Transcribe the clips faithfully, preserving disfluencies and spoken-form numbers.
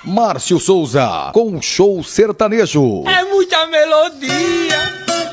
Márcio Souza, com Show Sertanejo. É muita melodia.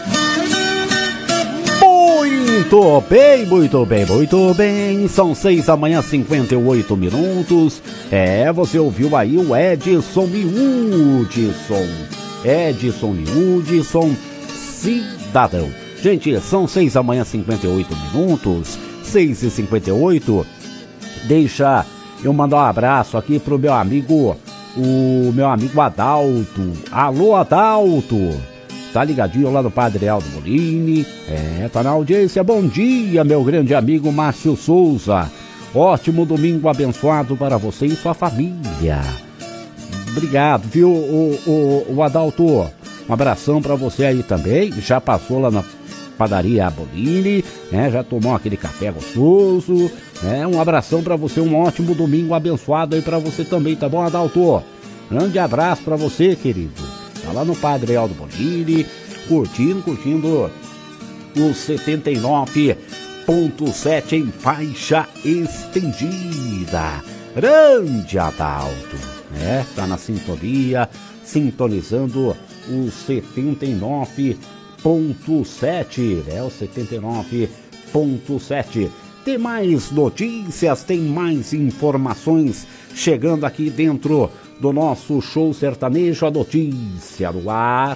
Muito bem, muito bem, muito bem. São seis da manhã, cinquenta e oito minutos. É, você ouviu aí o Edson e Hudson. Edson e Hudson, Cidadão. Gente, são seis da manhã, cinquenta e oito minutos. seis e cinquenta e oito. Deixa eu mandar um abraço aqui pro meu amigo, o meu amigo Adalto. Alô, Adalto. Tá ligadinho lá no Padre Aldo Molini. É, tá na audiência. Bom dia, meu grande amigo Márcio Souza. Ótimo domingo abençoado para você e sua família. Obrigado, viu, o, o, o Adalto? Um abração para você aí também. Já passou lá na padaria Bolini, né? Já tomou aquele café gostoso, né? Um abração para você, um ótimo domingo abençoado aí para você também, tá bom, Adalto? Grande abraço para você, querido. Tá lá no Padre Aldo Bolini, curtindo, curtindo o setenta e nove ponto sete em faixa estendida. Grande Adalto, né? Tá na sintonia, sintonizando o setenta e nove ponto sete, é o setenta e nove ponto sete. Tem mais notícias, tem mais informações chegando aqui dentro do nosso Show Sertanejo, a notícia no ar.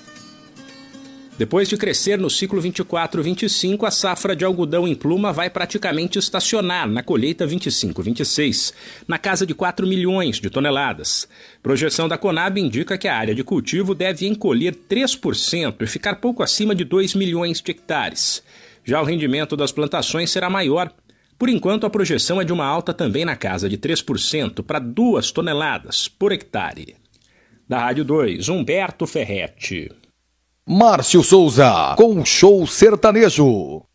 Depois de crescer no ciclo vinte e quatro vinte e cinco, a safra de algodão em pluma vai praticamente estacionar na colheita vinte e cinco vinte e seis, na casa de quatro milhões de toneladas. Projeção da Conab indica que a área de cultivo deve encolher três por cento e ficar pouco acima de dois milhões de hectares. Já o rendimento das plantações será maior. Por enquanto, a projeção é de uma alta também na casa de três por cento para duas toneladas por hectare. Da Rádio dois, Humberto Ferretti. Márcio Souza, com Show Sertanejo.